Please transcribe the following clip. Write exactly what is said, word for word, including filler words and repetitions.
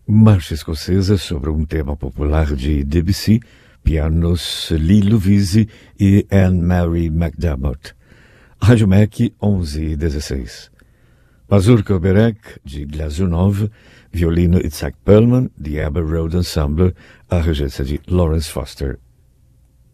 Marcha escocesa sobre um tema popular de Debussy, pianos Lee Lovise e Anne-Marie MacDermott. Rádio M E C onze e dezesseis. Mazurka Oberek, de Glazunov, violino Itzhak Perlman, de Abbey Road Ensemble, a regência de Lawrence Foster